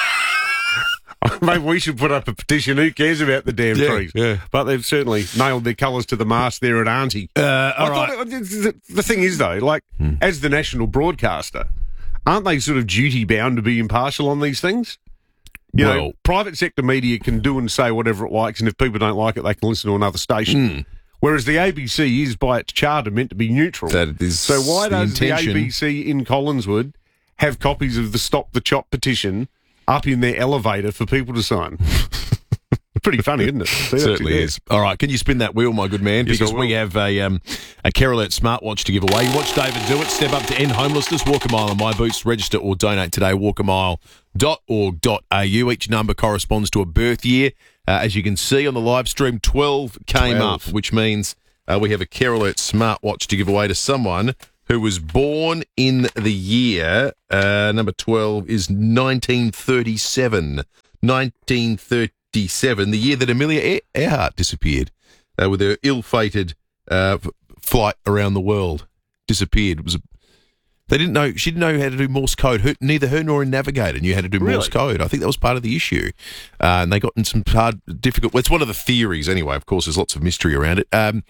Maybe we should put up a petition. Who cares about the damn trees? Yeah. But they've certainly nailed their colours to the mast there at Auntie. The thing is, though, as the national broadcaster, aren't they sort of duty-bound to be impartial on these things? You know, private sector media can do and say whatever it likes, and if people don't like it, they can listen to another station. Whereas the ABC is, by its charter, meant to be neutral. That is so why does intention. the ABC in Collinswood have copies of the Stop the Chop petition up in their elevator for people to sign? Pretty funny, isn't it? Certainly is. All right, can you spin that wheel, my good man? Yes, because I will. we have a Care Alert smartwatch to give away. You watch David do it. Step up to end homelessness. Walk a mile on My Boots. Register or donate today. walkamile.org.au. Each number corresponds to a birth year. As you can see on the live stream, 12 came up, which means we have a Care Alert smartwatch to give away to someone who was born in the year, number 12 is 1937. 1937, the year that Amelia Earhart disappeared with her ill-fated flight around the world. Disappeared. It was she didn't know how to do Morse code. Neither her nor a navigator knew how to do Morse code. I think that was part of the issue. And they got in some difficult... Well, it's one of the theories anyway. Of course, there's lots of mystery around it.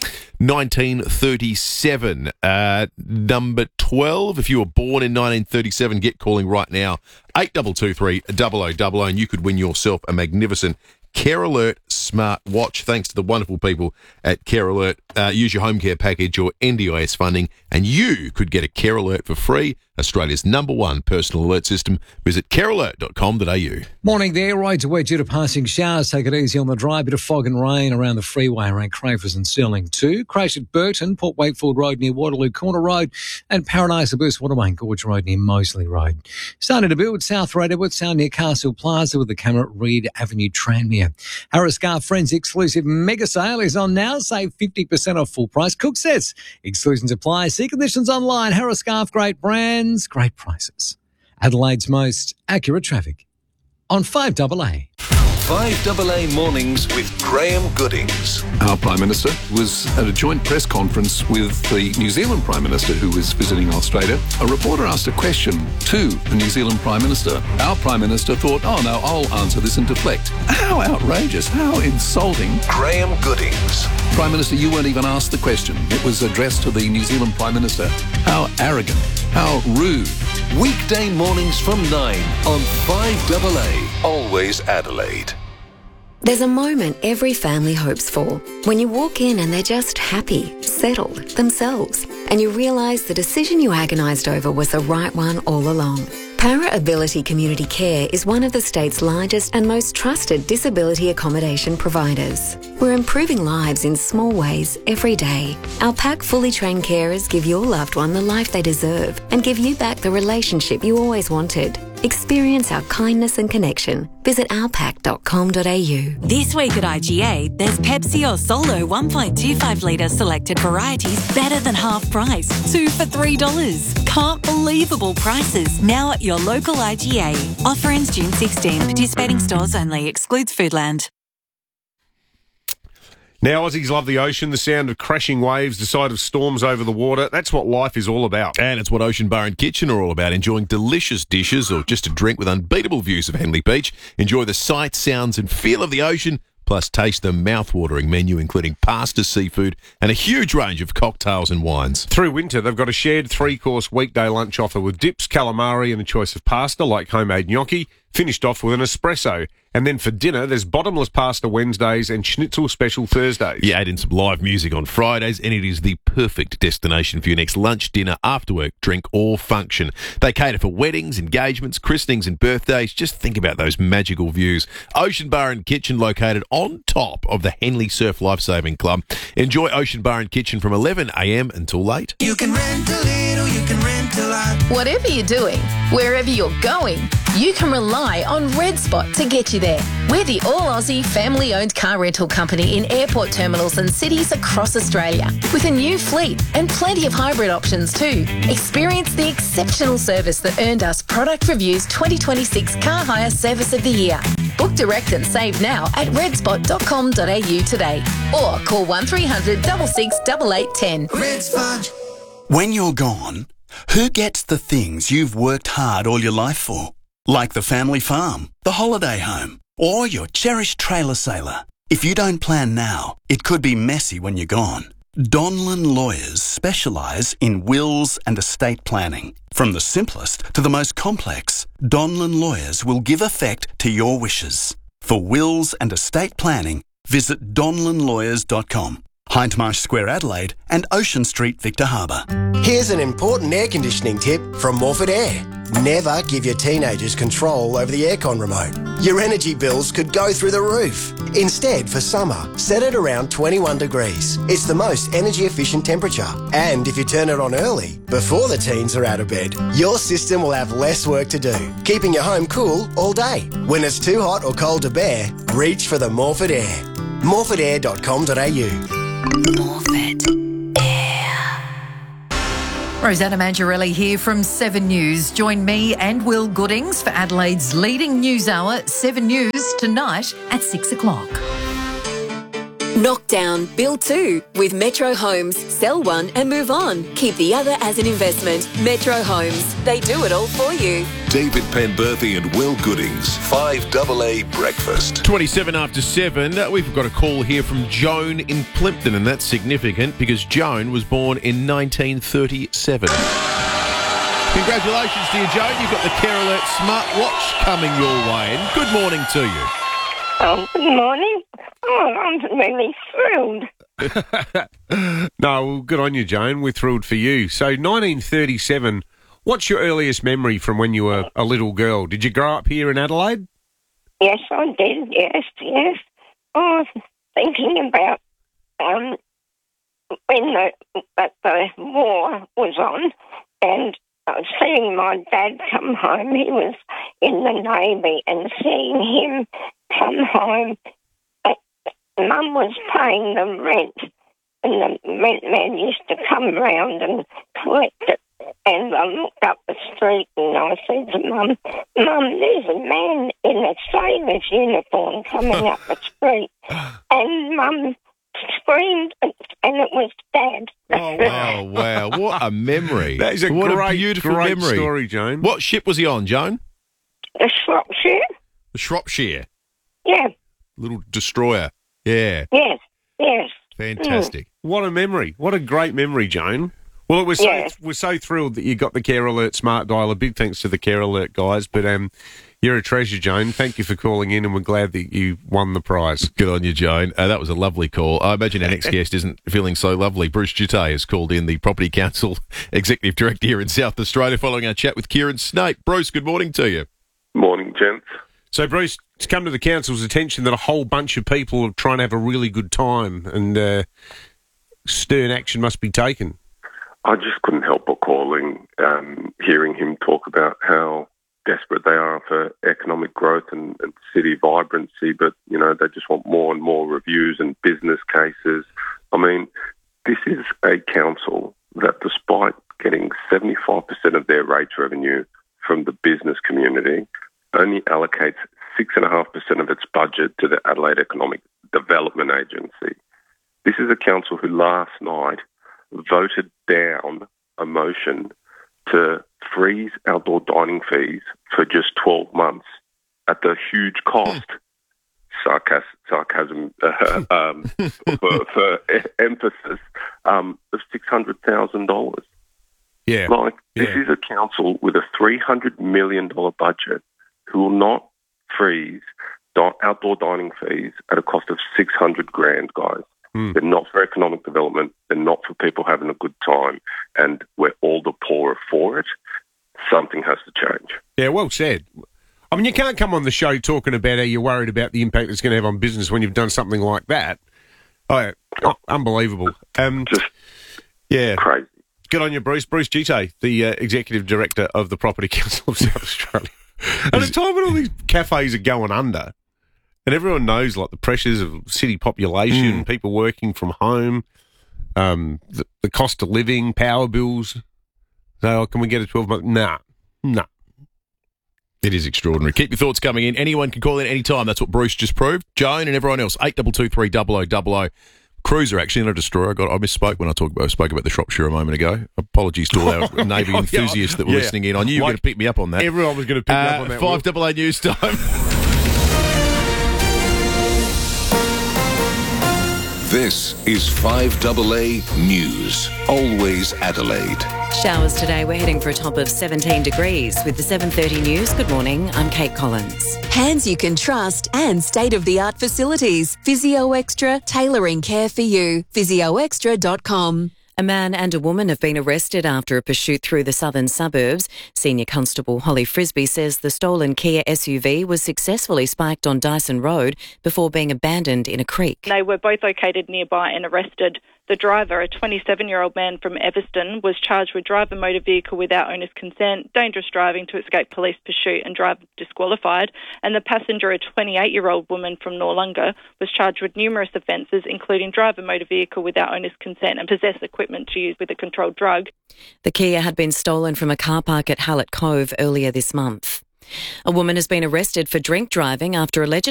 1937, number 12. If you were born in 1937, get calling right now. 8223 0000, and you could win yourself a magnificent Care Alert smartwatch, thanks to the wonderful people at Care Alert. Use your home care package or NDIS funding, and you could get a Care Alert for free. Australia's #1 personal alert system. Visit carealert.com.au. Morning there. Roads are wet due to passing showers. Take it easy on the drive. Bit of fog and rain around the freeway around Crafers and Stirling too. Crash at Burton, Port Wakefield Road near Waterloo Corner Road, and Paradise Abuse Watermain Gorge Road near Moseley Road. Starting to build South Road Edward Sound near Castle Plaza with the camera at Reed Avenue Tranmere. Harris Scarf Friends exclusive mega sale is on now. Save 50% off full price cook sets. Exclusions apply. See conditions online. Harris Scarf, great brands, great prices. Adelaide's most accurate traffic on 5AA. 5AA Mornings with Graham Goodings. Our Prime Minister was at a joint press conference with the New Zealand Prime Minister who was visiting Australia. A reporter asked a question to the New Zealand Prime Minister. Our Prime Minister thought, oh no, I'll answer this and deflect. How outrageous, how insulting. Graham Goodings. Prime Minister, you weren't even asked the question. It was addressed to the New Zealand Prime Minister. How arrogant, how rude. Weekday mornings from 9 on 5AA. Always Adelaide. There's a moment every family hopes for. When you walk in and they're just happy, settled, themselves, and you realise the decision you agonised over was the right one all along. Para Ability Community Care is one of the state's largest and most trusted disability accommodation providers. We're improving lives in small ways every day. Our PAC fully trained carers give your loved one the life they deserve and give you back the relationship you always wanted. Experience our kindness and connection. Visit ourpac.com.au. This week at IGA, there's Pepsi or Solo 1.25 litre selected varieties better than half price. 2 for $3. Can't believable prices now at your local IGA. Offer ends June 16. Participating stores only. Excludes Foodland. Now, Aussies love the ocean, the sound of crashing waves, the sight of storms over the water. That's what life is all about. And it's what Ocean Bar and Kitchen are all about. Enjoying delicious dishes or just a drink with unbeatable views of Henley Beach. Enjoy the sights, sounds and feel of the ocean. Plus taste the mouth-watering menu, including pasta, seafood and a huge range of cocktails and wines. Through winter, they've got a shared 3-course weekday lunch offer with dips, calamari and a choice of pasta like homemade gnocchi, finished off with an espresso. And then for dinner, there's bottomless pasta Wednesdays and schnitzel special Thursdays. You add in some live music on Fridays, and it is the perfect destination for your next lunch, dinner, after work, drink, or function. They cater for weddings, engagements, christenings, and birthdays. Just think about those magical views. Ocean Bar and Kitchen, located on top of the Henley Surf Lifesaving Club. Enjoy Ocean Bar and Kitchen from 11 a.m. until late. You can rent a little, you can rent a lot. Whatever you're doing, wherever you're going, you can rely on Red Spot to get you there. We're the all-Aussie family-owned car rental company in airport terminals and cities across Australia, with a new fleet and plenty of hybrid options too. Experience the exceptional service that earned us Product Review's 2026 Car Hire Service of the Year. Book direct and save now at redspot.com.au today, or call 1300 66 8810. Red Spot. When you're gone, who gets the things you've worked hard all your life for? Like the family farm, the holiday home, or your cherished trailer sailor. If you don't plan now, it could be messy when you're gone. Donlan Lawyers specialise in wills and estate planning. From the simplest to the most complex, Donlan Lawyers will give effect to your wishes. For wills and estate planning, visit donlanlawyers.com. Hindmarsh Square, Adelaide and Ocean Street, Victor Harbour. Here's an important air conditioning tip from Morford Air. Never give your teenagers control over the aircon remote. Your energy bills could go through the roof. Instead, for summer, set it around 21 degrees. It's the most energy efficient temperature. And if you turn it on early, before the teens are out of bed, your system will have less work to do, keeping your home cool all day. When it's too hot or cold to bear, reach for the Morford Air. morfordair.com.au. Morford Air. Rosanna Mangiarelli here from 7 News. Join me and Will Goodings for Adelaide's leading news hour, 7 News, tonight at 6 o'clock. Knock down, build two with Metro Homes. Sell one and move on. Keep the other as an investment. Metro Homes. They do it all for you. David Penberthy and Will Goodings, 5AA Breakfast. 27 after 7. We've got a call here from Joan in Plympton, and that's significant because Joan was born in 1937. Congratulations to you, Joan. You've got the Care Alert smartwatch coming your way, and good morning to you. Oh, good morning. Oh, I'm really thrilled. No, well, good on you, Joan. We're thrilled for you. So 1937, what's your earliest memory from when you were a little girl? Did you grow up here in Adelaide? Yes, I did. Yes. I was thinking about when the war was on, and I was seeing my dad come home. He was in the Navy, and seeing him come home, Mum was paying the rent, and the rent man used to come round and collect it. And I looked up the street and I said to Mum, there's a man in a sailor's uniform coming up the street. And Mum screamed, and it was Dad. Oh, wow. What a memory. That is a beautiful memory. Story, Joan. What ship was he on, Joan? The Shropshire. The Shropshire? Yeah. Little destroyer. Yeah. Yes. Fantastic. What a memory. What a great memory, Joan. Well, we're so thrilled that you got the Care Alert Smart Dial. A big thanks to the Care Alert guys. But you're a treasure, Joan. Thank you for calling in, and we're glad that you won the prize. Good on you, Joan. That was a lovely call. I imagine our next guest isn't feeling so lovely. Bruce Gittay has called in, the Property Council Executive Director here in South Australia, following our chat with Kieran Snape. Bruce, good morning to you. Morning, gents. So, Bruce, it's come to the council's attention that a whole bunch of people are trying to have a really good time, and stern action must be taken. I just couldn't help but calling, hearing him talk about how desperate they are for economic growth and city vibrancy, but, they just want more and more reviews and business cases. I mean, this is a council that, despite getting 75% of their rates revenue from the business community, only allocates 6.5% of its budget to the Adelaide Economic Development Agency. This is a council who last night voted down a motion to freeze outdoor dining fees for just 12 months at the huge cost, sarcasm for emphasis, of $600,000. Yeah. This is a council with a $300 million budget who will not freeze outdoor dining fees at a cost of $600,000, guys. They're not for economic development. They're not for people having a good time. And we're all the poorer for it. Something has to change. Yeah, well said. I mean, you can't come on the show talking about how you're worried about the impact it's going to have on business when you've done something like that. Oh, unbelievable. Just crazy. Good on you, Bruce. Bruce Gittay, the Executive Director of the Property Council of South Australia. At a time when all these cafes are going under, and everyone knows, the pressures of city population, people working from home, the cost of living, power bills. So, can we get a 12-month? Nah. It is extraordinary. Keep your thoughts coming in. Anyone can call in any time. That's what Bruce just proved. Joan and everyone else, 8223 Cruiser, actually, not a destroyer. I misspoke when I spoke about the Shropshire a moment ago. Apologies to all our Navy enthusiasts that were listening in. I knew you were going to pick me up on that. Everyone was going to pick me up on that. 5AA News Time. This is 5AA News. Always Adelaide. Showers today. We're heading for a top of 17 degrees. With the 7:30 news, good morning, I'm Kate Collins. Hands you can trust and state-of-the-art facilities. Physio Extra, tailoring care for you. PhysioExtra.com. A man and a woman have been arrested after a pursuit through the southern suburbs. Senior Constable Holly Frisbee says the stolen Kia SUV was successfully spiked on Dyson Road before being abandoned in a creek. They were both located nearby and arrested. The driver, a 27-year-old man from Everston, was charged with drive a motor vehicle without owner's consent, dangerous driving to escape police pursuit and driver disqualified. And the passenger, a 28-year-old woman from Noarlunga, was charged with numerous offences, including drive a motor vehicle without owner's consent and possess equipment to use with a controlled drug. The Kia had been stolen from a car park at Hallett Cove earlier this month. A woman has been arrested for drink driving after allegedly